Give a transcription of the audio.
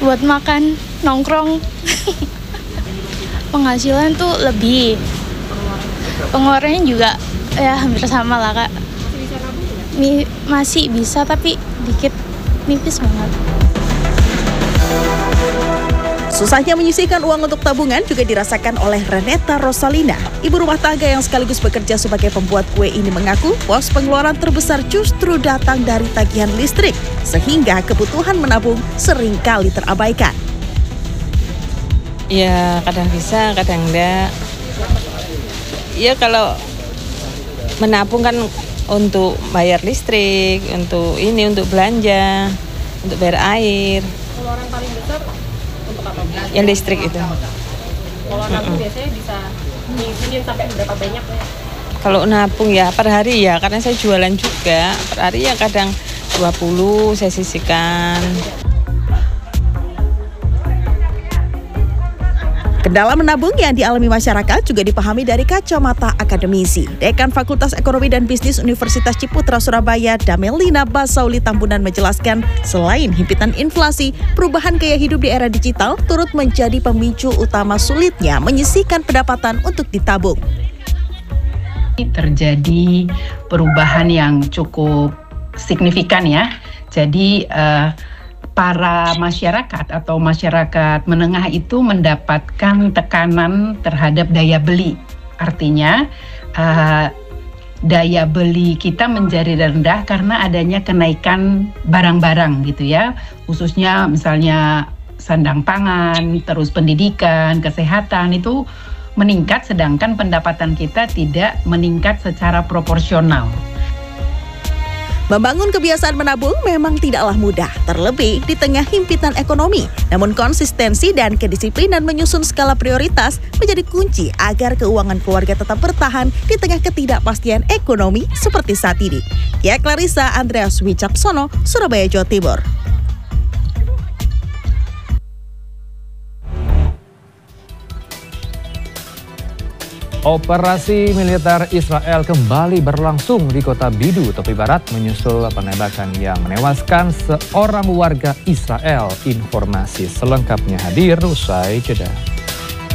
buat makan, nongkrong. Penghasilan tuh lebih. Pengeluarannya juga ya hampir sama lah, Kak. Masih bisa tapi dikit, nipis banget. Susahnya menyisihkan uang untuk tabungan juga dirasakan oleh Reneta Rosalina. Ibu rumah tangga yang sekaligus bekerja sebagai pembuat kue ini mengaku pos pengeluaran terbesar justru datang dari tagihan listrik, sehingga kebutuhan menabung seringkali terabaikan. Ya kadang bisa, kadang enggak. Ya kalau menabung kan untuk bayar listrik, untuk belanja, untuk bayar air. Pengeluaran paling besar untuk apa? Yang listrik itu. Kalau nabung biasanya bisa nyisihin sampai berapa banyak ya? Kalau nabung ya per hari ya, karena saya jualan juga, per hari ya kadang 20 saya sisihkan. Kendala menabung yang dialami masyarakat juga dipahami dari kacamata akademisi. Dekan Fakultas Ekonomi dan Bisnis Universitas Ciputra Surabaya, Damelina Basauli Tambunan menjelaskan, selain himpitan inflasi, perubahan gaya hidup di era digital turut menjadi pemicu utama sulitnya menyisihkan pendapatan untuk ditabung. Terjadi perubahan yang cukup signifikan ya. Jadi para masyarakat atau masyarakat menengah itu mendapatkan tekanan terhadap daya beli. Artinya daya beli kita menjadi rendah karena adanya kenaikan barang-barang gitu ya. Khususnya misalnya sandang pangan, terus pendidikan, kesehatan itu meningkat sedangkan pendapatan kita tidak meningkat secara proporsional. Membangun kebiasaan menabung memang tidaklah mudah, terlebih di tengah himpitan ekonomi. Namun konsistensi dan kedisiplinan menyusun skala prioritas menjadi kunci agar keuangan keluarga tetap bertahan di tengah ketidakpastian ekonomi seperti saat ini. Kia Clarissa Andreas Wicaksono, Surabaya, Jawa Timur. Operasi militer Israel kembali berlangsung di kota Bidu, tepi barat, menyusul penembakan yang menewaskan seorang warga Israel. Informasi selengkapnya hadir usai jeda.